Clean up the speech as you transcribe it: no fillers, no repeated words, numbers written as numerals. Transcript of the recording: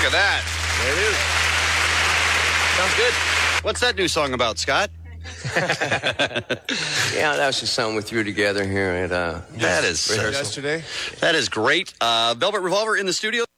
at that. There it is. Sounds good. What's that new song about, Scott? Yeah, that was just something we threw together here at That is Yesterday. that is great. Velvet Revolver in the studio.